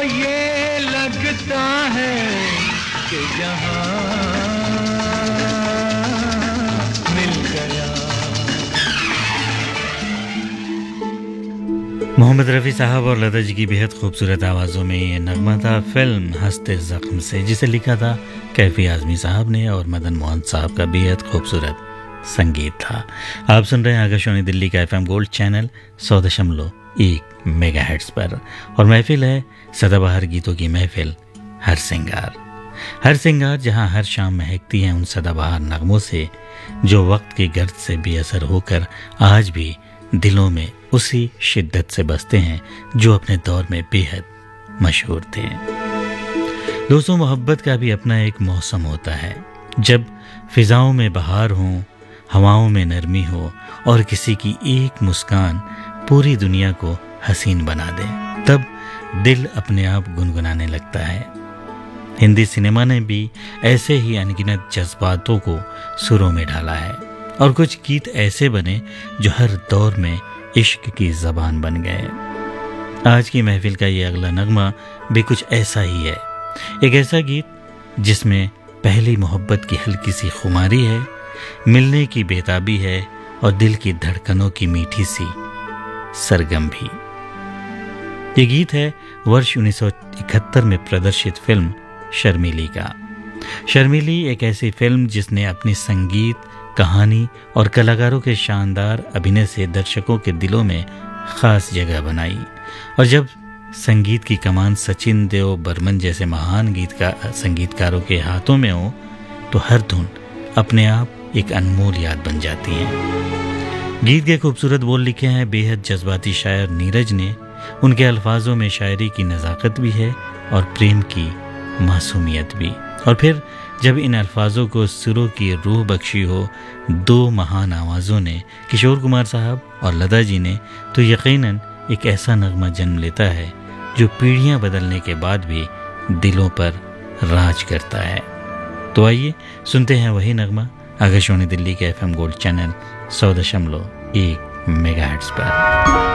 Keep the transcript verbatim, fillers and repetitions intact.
ये लगता है कि जहां मिल गया। मोहम्मद रफ़ी साहब और लता जी की बेहद खूबसूरत आवाज़ों में ये नगमा था फिल्म हंसते ज़ख्म से, जिसे लिखा था कैफी आज़मी साहब ने और मदन मोहन साहब का बेहद खूबसूरत संगीत था। आप सुन रहे हैं आकाशवाणी दिल्ली का एफएम गोल्ड चैनल सौ दशमलव एक मेगा हेर्ट्ज़ पर, और महफिल है सदाबहार गीतों की महफिल हर सिंगार। हर सिंगार जहां हर शाम महकती है उन सदाबहार नगमों से जो वक्त की गर्द से बेअसर होकर आज भी दिलों में उसी शिद्दत से बसते हैं जो अपने दौर में बेहद मशहूर थे। दोस्तों, मोहब्बत का भी अपना एक मौसम होता है। जब फिजाओं में बहार हो, हवाओं में नरमी हो और किसी की एक मुस्कान पूरी दुनिया को हसीन बना दे, तब दिल अपने आप गुनगुनाने लगता है। हिंदी सिनेमा ने भी ऐसे ही अनगिनत जज्बातों को सुरों में ढाला है और कुछ गीत ऐसे बने जो हर दौर में इश्क की ज़बान बन गए। आज की महफिल का ये अगला नगमा भी कुछ ऐसा ही है। एक ऐसा गीत जिसमें पहली मोहब्बत की हल्की सी खुमारी है, मिलने की बेताबी है और दिल की धड़कनों की मीठी सी सरगम भी। ये गीत है वर्ष उन्नीस सौ इकहत्तर में प्रदर्शित फिल्म शर्मीली का। शर्मीली एक ऐसी फिल्म जिसने अपनी संगीत, कहानी और कलाकारों के शानदार अभिनय से दर्शकों के दिलों में खास जगह बनाई। और जब संगीत की कमान सचिन देव बर्मन जैसे महान गीतकार संगीतकारों के हाथों में हो तो हर धुन अपने आप एक अनमोल याद बन जाती है। गीत के खूबसूरत बोल लिखे हैं बेहद जज्बाती शायर नीरज ने। उनके अल्फाजों में शायरी की नज़ाकत भी है और प्रेम की मासूमियत भी। और फिर जब इन अल्फाजों को सुरों की रूह बख्शी हो दो महान आवाज़ों ने, किशोर कुमार साहब और लता जी ने, तो यकीनन एक ऐसा नगमा जन्म लेता है जो पीढ़ियां बदलने के बाद भी दिलों पर राज करता है। तो आइए सुनते हैं वही नगमा आकाशवाणी दिल्ली के एफएम गोल्ड चैनल सौ दशमलव एक मेगा हेर्ट्ज़ पर।